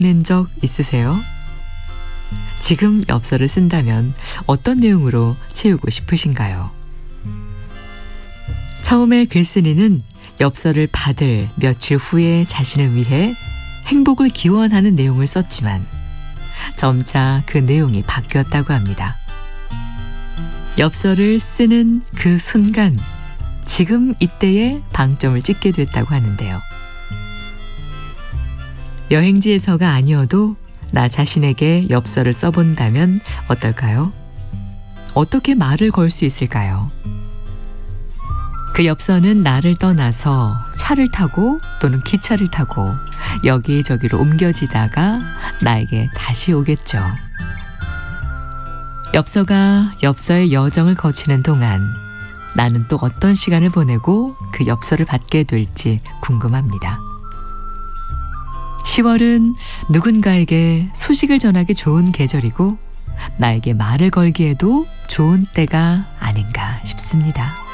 낸 적 있으세요? 지금 엽서를 쓴다면 어떤 내용으로 채우고 싶으신가요? 처음에 글쓴이는 엽서를 받을 며칠 후에 자신을 위해 행복을 기원하는 내용을 썼지만 점차 그 내용이 바뀌었다고 합니다. 엽서를 쓰는 그 순간, 지금 이때에 방점을 찍게 됐다고 하는데요. 여행지에서가 아니어도 나 자신에게 엽서를 써본다면 어떨까요? 어떻게 말을 걸 수 있을까요? 그 엽서는 나를 떠나서 차를 타고 또는 기차를 타고 여기저기로 옮겨지다가 나에게 다시 오겠죠. 엽서가 엽서의 여정을 거치는 동안 나는 또 어떤 시간을 보내고 그 엽서를 받게 될지 궁금합니다. 10월은 누군가에게 소식을 전하기 좋은 계절이고 나에게 말을 걸기에도 좋은 때가 아닌가 싶습니다.